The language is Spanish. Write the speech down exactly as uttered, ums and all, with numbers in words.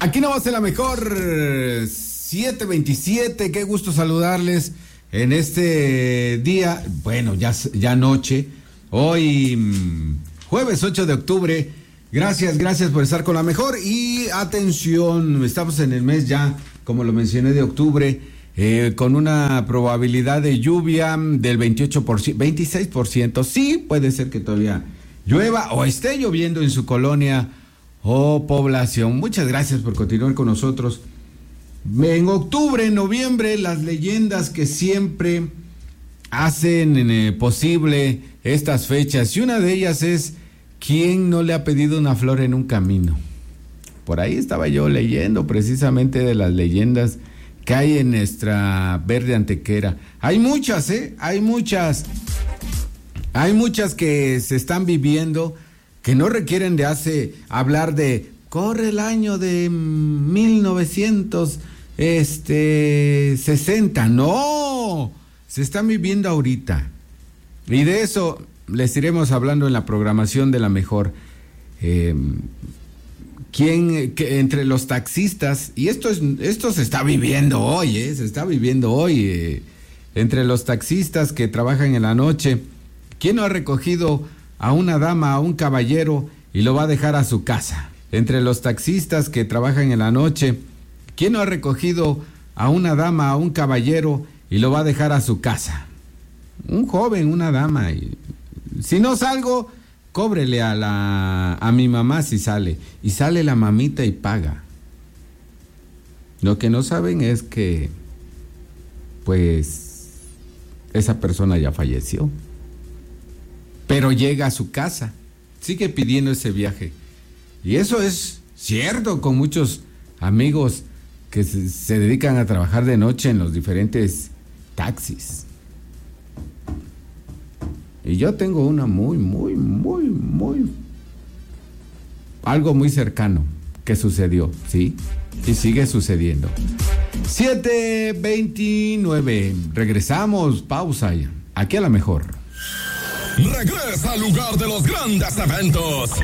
Aquí no va a ser la mejor. siete veintisiete, qué gusto saludarles en este día, bueno, ya, ya noche, hoy jueves ocho de octubre. Gracias, gracias por estar con la mejor. Y atención, estamos en el mes ya, como lo mencioné, de octubre, eh, con una probabilidad de lluvia del veintiocho por ciento, veintiséis por ciento. Sí, puede ser que todavía llueva o esté lloviendo en su colonia o población. Muchas gracias por continuar con nosotros. En octubre, en noviembre, las leyendas que siempre hacen eh, posible estas fechas, y una de ellas es: ¿quién no le ha pedido una flor en un camino? Por ahí estaba yo leyendo precisamente de las leyendas que hay en nuestra verde Antequera. Hay muchas, ¿eh? Hay muchas. Hay muchas que se están viviendo, que no requieren de hace hablar de corre el año de mil novecientos este sesenta. No, se están viviendo ahorita. Y de eso les iremos hablando en la programación de la mejor. Eh, ¿Quién que, entre los taxistas, y esto es esto se está viviendo hoy, eh, se está viviendo hoy, eh, entre los taxistas que trabajan en la noche, ¿quién no ha recogido a una dama, a un caballero y lo va a dejar a su casa? Entre los taxistas que trabajan en la noche, ¿quién no ha recogido a una dama, a un caballero y lo va a dejar a su casa? Un joven, una dama. Y si no salgo, cóbrele a la a mi mamá si sale. Y sale la mamita y paga. Lo que no saben es que, pues, esa persona ya falleció. Pero llega a su casa, sigue pidiendo ese viaje. Y eso es cierto con muchos amigos que se, se dedican a trabajar de noche en los diferentes taxis. Y yo tengo una muy, muy, muy, muy... algo muy cercano que sucedió, ¿sí? Y sigue sucediendo. siete veintinueve. Regresamos, pausa ya. Aquí a la mejor. Regresa al lugar de los grandes eventos.